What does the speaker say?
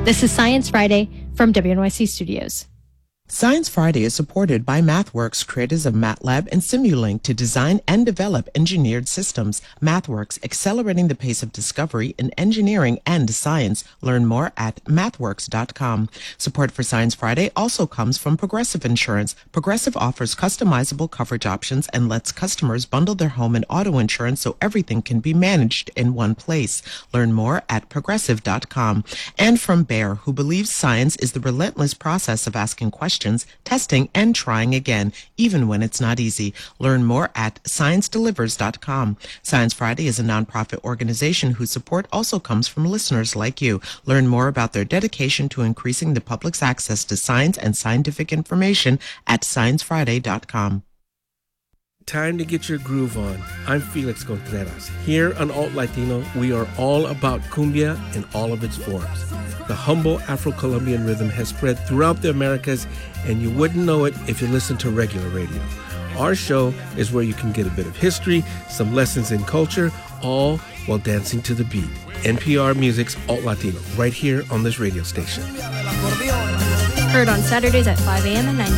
This is Science Friday from WNYC Studios. Science Friday is supported by MathWorks, creators of MATLAB and Simulink to design and develop engineered systems. MathWorks, accelerating the pace of discovery in engineering and science. Learn more at mathworks.com. Support for Science Friday also comes from Progressive Insurance. Progressive offers customizable coverage options and lets customers bundle their home and auto insurance so everything can be managed in one place. Learn more at progressive.com. And from Bayer, who believes science is the relentless process of asking questions, testing, and trying again, even when it's not easy. Learn more at ScienceDelivers.com. Science Friday is a nonprofit organization whose support also comes from listeners like you. Learn more about their dedication to increasing the public's access to science and scientific information at ScienceFriday.com. Time to get your groove on. I'm Felix Contreras. Here on Alt Latino, we are all about cumbia in all of its forms. The humble Afro-Colombian rhythm has spread throughout the Americas, and you wouldn't know it if you listened to regular radio. Our show is where you can get a bit of history, some lessons in culture, all while dancing to the beat. NPR Music's Alt Latino, right here on this radio station. Heard on Saturdays at 5 a.m. and 9